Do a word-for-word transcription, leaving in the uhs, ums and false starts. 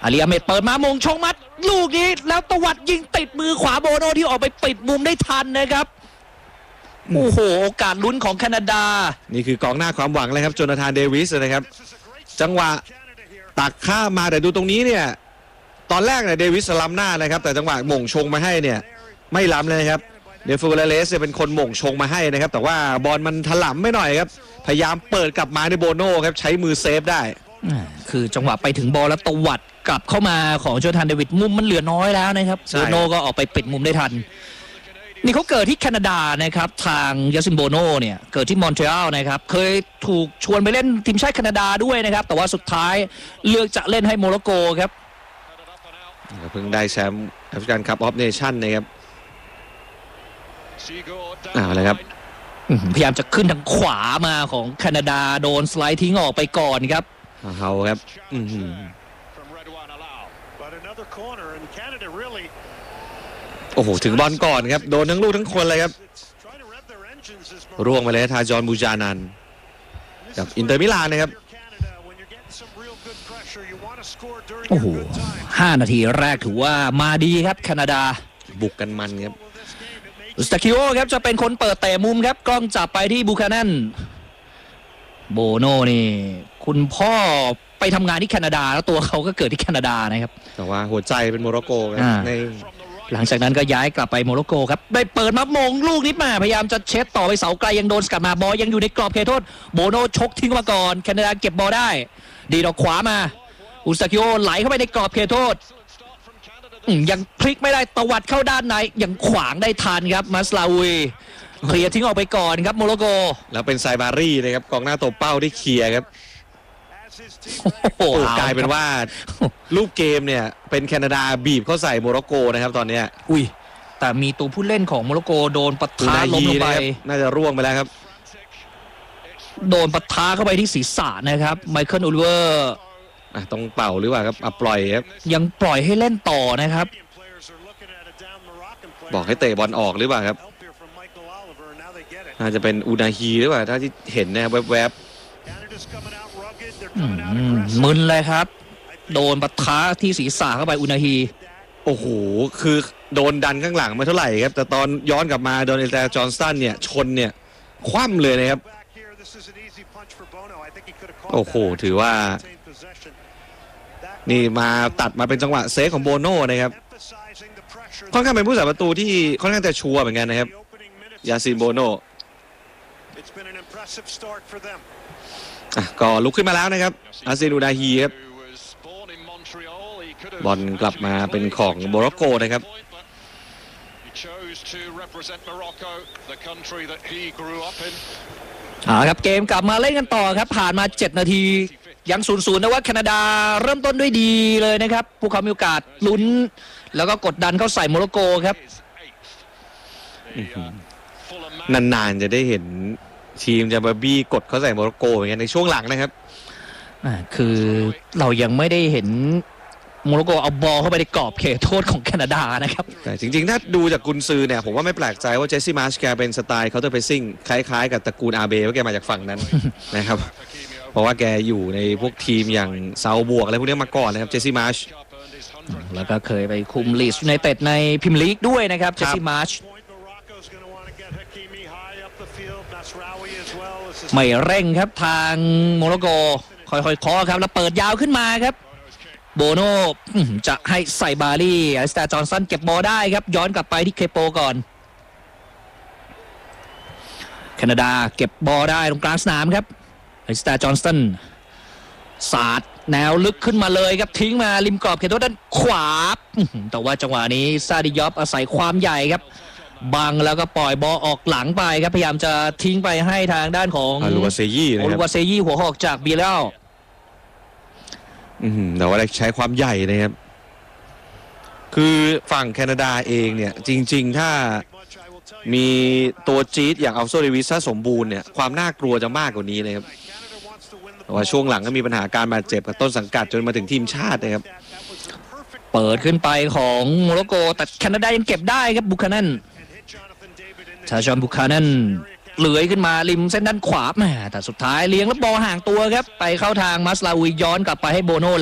อาลีอาเมดเปิดมามงชงมัดลูกนี้แล้วตวัดยิงติดมือขวาโบโน่ที่ออกไปปิดมุมได้ทันนะครับโอ้โหโอกาสลุ้นของแคนาดานี่คือกองหน้าความหวังเลยครับโจนาธานเดวิสนะครับจังหวะตักข้ามมาแต่ดูตรงนี้เนี่ยตอนแรกเนี่ยเดวิสล้ำหน้านะครับแต่จังหวะหม่งชงมาให้เนี่ยไม่ล้ำเลยครับเดฟูเรเลสเป็นคนหม่งชงมาให้นะครับแต่ว่าบอลมันถลำไม่หน่อยครับพยายามเปิดกลับมาในโบโน่ครับใช้มือเซฟได้คือจังหวะไปถึงบอลแล้วตวัดกลับเข้ามาของโจนาธานเดวิสมุมมันเหลือน้อยแล้วนะครับโบโน่ก็ออกไปปิดมุมได้ทันนี่เขาเกิดที่แคนาดานะครับทางยาซินโบโน่เนี่ยเกิดที่มอนทรีออลนะครับเคยถูกชวนไปเล่นทีมชาติแคนาดาด้วยนะครับแต่ว่าสุดท้ายเลือกจะเล่นให้โมร็อกโกครับเพิ่งได้แชมป์แอฟริกันคัพออฟเนชั่นนะครับเอาเลยครับพยายามจะขึ้นทางขวามาของแคนาดาโดนสไลด์ทิ้งออกไปก่อนครับเฮาครับโอ้โหถึงบอลก่อนครับโดนทั้งลูกทั้งคนเลยครับร่วงไปเลยทาจอนบูจานันกับอินเตอร์มิลานนะครับโอ้โหห้านาทีแรกถือว่ามาดีครับแคนาดาบุกกันมันครับสตาคิโอครับจะเป็นคนเปิดเตะมุมครับกล้องจับไปที่บูคานันโบโน่นี่คุณพ่อไปทำงานที่แคนาดาแล้วตัวเขาก็เกิดที่แคนาดานะครับแต่ว่าหัวใจเป็นโมร็อกโกครับในหลังจากนั้นก็ย้ายกลับไปโมร็อกโกครับได้เปิดมามงลูกนี้มาพยายามจะเช็ดต่อไปเสาไกลยังโดนสกัดมาบอลยังอยู่ในกรอบเขตโทษโบโน่ชกทิ้งมาก่อนแคนาดาเก็บบอลได้ดีดอกขวามาอุสตาคิโอไหลเข้าไปในกรอบเขตโทษยังพลิกไม่ได้ตวัดเข้าด้านในยังขวางได้ทันครับมาสลาวีเคลียร์ทิ้งออกไปก่อนครับโมร็อกโกแล้วเป็นไซบารี่นะครับกองหน้าตัวเป้าที่เคลียร์ครับโอ้กลายเป็นว่าลูกเกมเนี่ยเป็นแคนาดาบีบเข้าใส่โมร็อกโกนะครับตอนนี้อุ้ยแต่มีตัวผู้เล่นของโมร็อกโกโดนปะทะล้มลงไปน่าจะร่วงไปแล้วครับโดนปะทะเข้าไปที่ศีรษะนะครับไมเคิลโอลิเวอร์ต้องเป่าหรือเปล่าครับปล่อยครับยังปล่อยให้เล่นต่อนะครับบอกให้เตะบอลออกหรือเปล่าครับน่าจะเป็นอูนาฮีหรือเปล่าถ้าที่เห็นนะแวบๆมึนเลยครับโดนปะทะที่ศีรษะเข้าไปอูนาฮีโอ้โหคือโดนดันข้างหลังไม่เท่าไหร่ครับแต่ตอนย้อนกลับมาโดนเอลแตจอห์นสตันเนี่ยชนเนี่ยคว่ำเลยนะครับโอ้โหถือว่านี่มาตัดมาเป็นจังหวะเซฟของโบโน่นะครับค่อนข้างเป็นผู้สาประตูที่ค่อนข้างจะชัวร์เหมือนกันนะครับยาซินโบโน่ก็ลุกขึ้นมาแล้วนะครับอาซินอูนาฮีครับบอลกลับมาเป็นของโมร็อกโกนะครับอ่าครับเกมกลับมาเล่นกันต่อครับผ่านมาเจ็ดนาทียังศูนย์ศูนย์นะว่าแคนาดาเริ่มต้นด้วยดีเลยนะครับพวกเขามีโอกาสลุ้นแล้วก็กดดันเข้าใส่โมร็อกโกครับนานๆจะได้เห็นทีมจะมาบี้กดเข้าใส่โมร็อกโกเหมือนกันในช่วงหลังนะครับคือเรายังไม่ได้เห็นโมร็อกโกเอาบอลเข้าไปในกรอบเขตโทษของแคนาดานะครับแต่จริงๆถ้าดูจากกุนซือเนี่ยผมว่าไม่แปลกใจว่าเจสซี่มาร์ชแกเป็นสไตล์เคาน์เตอร์เพรสซิ่งคล้ายๆกับตระกูลอาเบเพราะแกมาจากฝั่งนั้นนะครับเพราะว่าแกอยู่ในพวกทีมอย่างเซาบวกอะไรพวกนี้มาก่อนนะครับเจสซี่มาร์ชแล้วก็เคยไปคุมลีดส์ยูไนเต็ดในพรีเมียร์ลีกด้วยนะครับเจสซี่มาร์ชไม่เร่งครับทางโมร็อกโกค่อยๆเคาะครับแล้วเปิดยาวขึ้นมาครับโบโน่จะให้ใส่บารี่ไอสตาจอห์นสันเก็บบอลได้ครับย้อนกลับไปที่เคโปก่อนแคนาดาเก็บบอลได้ตรงกลางสนามครับไอสตาจอห์นสันสาดแนวลึกขึ้นมาเลยครับทิ้งมาริมกรอบเขตโทษด้านขวาแต่ว่าจังหวะนี้ซาดิยอฟอาศัยความใหญ่ครับบังแล้วก็ปล่อยบอลออกหลังไปครับพยายามจะทิ้งไปให้ทางด้านของโอลูวาเซยี่นะครับโอลูวาเซยี่หัวหอกจากเบียร์แล้วแต่ว่าได้ใช้ความใหญ่นะครับคือฝั่งแคนาดาเองเนี่ยจริงๆถ้ามีตัวจี๊ดอย่างอัลโซเดวิสถ้าสมบูรณ์เนี่ยความน่ากลัวจะมากกว่านี้เลยครับแต่ว่าช่วงหลังก็มีปัญหาการบาดเจ็บกับต้นสังกัดจนมาถึงทีมชาตินะครับเปิดขึ้นไปของโมร็อกโกแต่แคนาดายังเก็บได้ครับบุคานันชาชอนบุคานันเลื้อยขึ้นมาริมเส้นด้านขวาแหมแต่สุดท้ายเลี้ยงแล้วบอลห่างตัวครับไปเข้าทางมัสลาวีย้อนกลับไปให้โบโน่